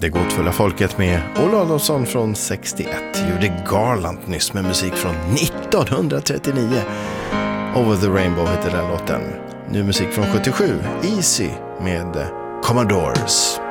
Det gåtfulla folket med Olle Adolphson från 61. Gjorde Garland nyss med musik från 1939. Over the Rainbow heter den låten. Nu musik från 77. Easy med Commodores.